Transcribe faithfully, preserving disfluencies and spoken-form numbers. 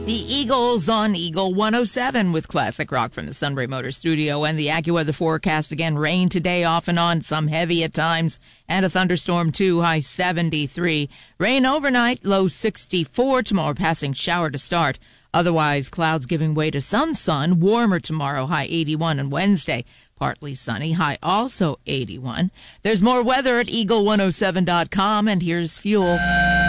The Eagles on Eagle one oh seven with classic rock from the Sunbury Motor Studio, and the AccuWeather forecast again, rain today off and on, some heavy at times, and a thunderstorm too, high seventy-three. Rain overnight, low sixty-four. Tomorrow passing shower to start. Otherwise, clouds giving way to some sun, warmer tomorrow, high eighty-one, and Wednesday partly sunny, high also eighty-one. There's more weather at eagle one oh seven dot com, and here's fuel.